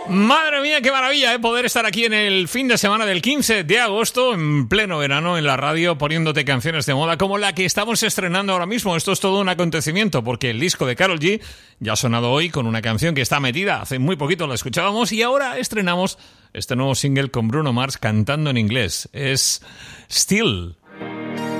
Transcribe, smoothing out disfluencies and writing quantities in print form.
Madre mía, qué maravilla, poder estar aquí en el fin de semana del 15 de agosto, en pleno verano, en la radio, poniéndote canciones de moda como la que estamos estrenando ahora mismo. Esto es todo un acontecimiento, porque el disco de Karol G ya ha sonado hoy con una canción que está metida. Hace muy poquito la escuchábamos y ahora estrenamos este nuevo single con Bruno Mars cantando en inglés. Es Still.